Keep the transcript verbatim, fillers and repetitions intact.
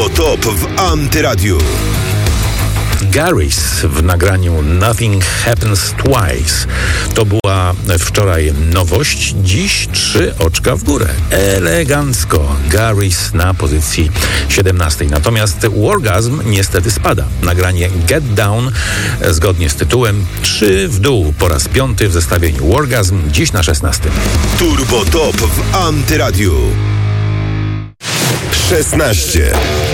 Turbo Top w Antyradiu. Garys w nagraniu Nothing Happens Twice. To była wczoraj nowość, dziś trzy oczka w górę. Elegancko. Garys na pozycji siedemnastej. Natomiast Wargasm niestety spada. Nagranie Get Down zgodnie z tytułem trzy w dół. Po raz piąty w zestawieniu Wargasm, dziś na szesnastym. Turbo Top w Antyradiu. szesnaście.